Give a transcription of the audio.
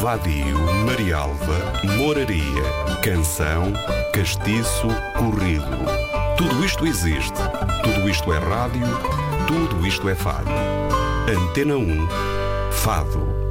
vadio, marialva, moraria, canção, castiço, corrido. Tudo isto existe, tudo isto é rádio, tudo isto é fado. Antena 1, Fado.